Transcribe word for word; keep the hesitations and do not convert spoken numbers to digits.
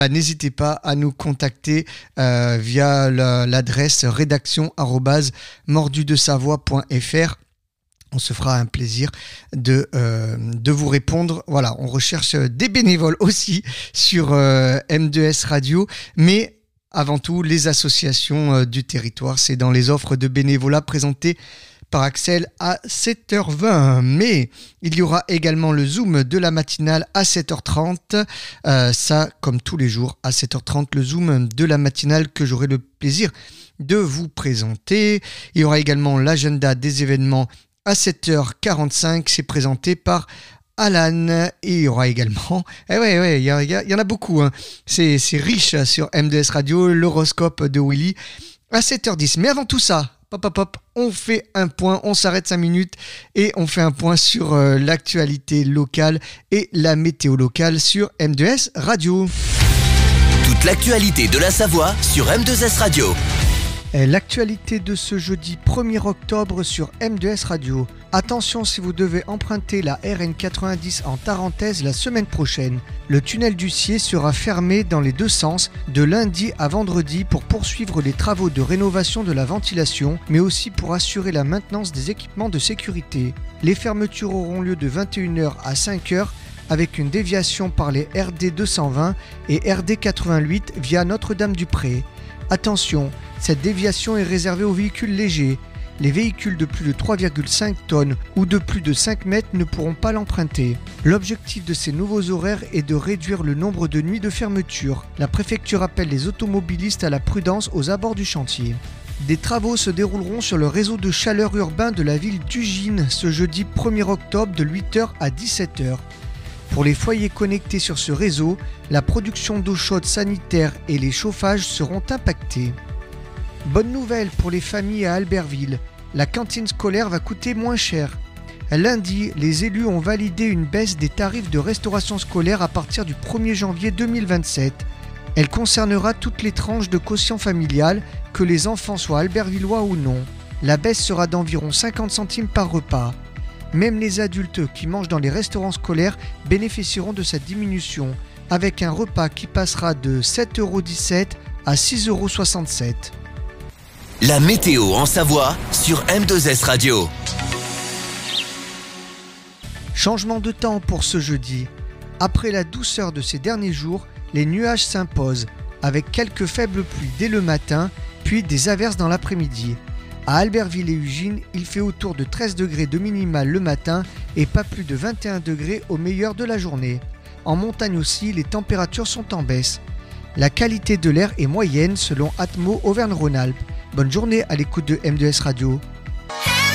N'hésitez pas à nous contacter euh, via la, l'adresse rédaction arobase mordudesavoie point f r. On se fera un plaisir de, euh, de vous répondre. Voilà, on recherche des bénévoles aussi sur euh, M deux S Radio, mais avant tout, les associations euh, du territoire. C'est dans les offres de bénévolat présentées par Axel à sept heures vingt. Mais il y aura également le Zoom de la matinale à sept heures trente. Euh, ça, comme tous les jours, à sept heures trente, le Zoom de la matinale que j'aurai le plaisir de vous présenter. Il y aura également l'agenda des événements à sept heures quarante-cinq. C'est présenté par Alan. Et il y aura également, eh ouais, ouais, il y, a, il y en a beaucoup, hein. c'est, c'est riche sur M deux S Radio, l'horoscope de Willy à sept heures dix. Mais avant tout ça, Pop, pop, pop, on fait un point, on s'arrête cinq minutes et on fait un point sur euh, l'actualité locale et la météo locale sur M deux S Radio. Toute l'actualité de la Savoie sur M deux S Radio. Et l'actualité de ce jeudi premier octobre sur M deux S Radio. Attention si vous devez emprunter la R N quatre-vingt-dix en Tarentaise la semaine prochaine. Le tunnel du Cier sera fermé dans les deux sens de lundi à vendredi pour poursuivre les travaux de rénovation de la ventilation, mais aussi pour assurer la maintenance des équipements de sécurité. Les fermetures auront lieu de vingt et une heures à cinq heures avec une déviation par les R D deux cent vingt et R D quatre-vingt-huit via Notre-Dame-du-Pré. Attention, cette déviation est réservée aux véhicules légers. Les véhicules de plus de trois virgule cinq tonnes ou de plus de cinq mètres ne pourront pas l'emprunter. L'objectif de ces nouveaux horaires est de réduire le nombre de nuits de fermeture. La préfecture appelle les automobilistes à la prudence aux abords du chantier. Des travaux se dérouleront sur le réseau de chaleur urbain de la ville d'Ugine ce jeudi premier octobre de huit heures à dix-sept heures. Pour les foyers connectés sur ce réseau, la production d'eau chaude sanitaire et les chauffages seront impactés. Bonne nouvelle pour les familles à Albertville, la cantine scolaire va coûter moins cher. Lundi, les élus ont validé une baisse des tarifs de restauration scolaire à partir du premier janvier deux mille vingt-sept. Elle concernera toutes les tranches de quotient familial, que les enfants soient albertvillois ou non. La baisse sera d'environ cinquante centimes par repas. Même les adultes qui mangent dans les restaurants scolaires bénéficieront de cette diminution, avec un repas qui passera de sept euros dix-sept à six euros soixante-sept. La météo en Savoie sur M deux S Radio. Changement de temps pour ce jeudi. Après la douceur de ces derniers jours, les nuages s'imposent, avec quelques faibles pluies dès le matin, puis des averses dans l'après-midi. À Albertville et Ugine, il fait autour de treize degrés de minimal le matin et pas plus de vingt et un degrés au meilleur de la journée. En montagne aussi, les températures sont en baisse. La qualité de l'air est moyenne selon Atmo Auvergne-Rhône-Alpes. Bonne journée à l'écoute de M deux S Radio.